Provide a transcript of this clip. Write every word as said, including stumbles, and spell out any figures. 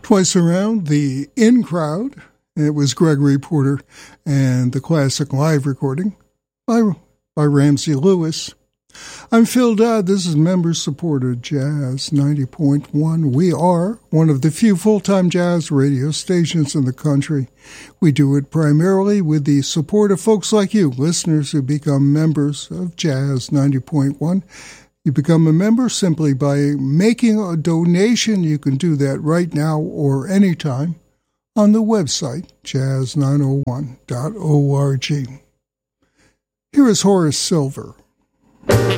Twice Around, the In Crowd. It was Gregory Porter and the classic live recording by, by Ramsey Lewis. I'm Phil Dodd. This is member-supported Jazz ninety point one. We are one of the few full-time jazz radio stations in the country. We do it primarily with the support of folks like you, listeners who become members of Jazz ninety point one. You become a member simply by making a donation. You can do that right now or anytime on the website, jazz nine oh one dot org. Here is Horace Silver.